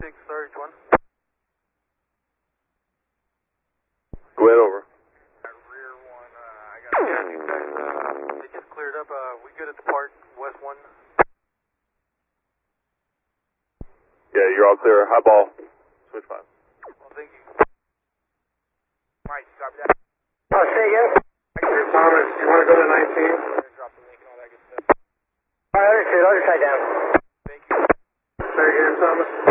Surge 1. Go ahead, over. Rear 1, I got it just cleared up. We good at the park, West 1. Yeah, you're all clear. High ball. Switch 5. Well, thank you. Alright, copy that. Oh, say again? Thomas, you want to go to 19? Drop the link and all that good stuff. Alright, understood. I'll just try down. Thank you. Say again, Thomas.